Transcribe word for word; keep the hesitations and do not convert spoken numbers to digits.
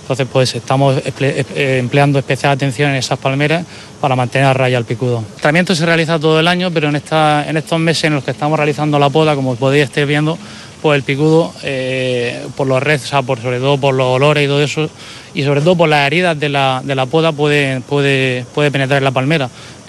Entonces, pues estamos empleando especial atención en esas palmeras para mantener a raya el picudo. El tratamiento se realiza todo el año, pero en, esta, en estos meses en los que estamos realizando la poda, como podéis estar viendo, pues el picudo, eh, por los restos, o sea, por, sobre todo por los olores y todo eso, y sobre todo por las heridas de la, de la poda, puede, puede, puede penetrar en la palmera.